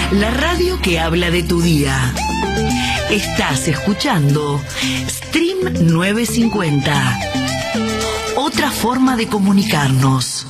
La radio que habla de tu día. Estás escuchando Stream 950. Otra forma de comunicarnos.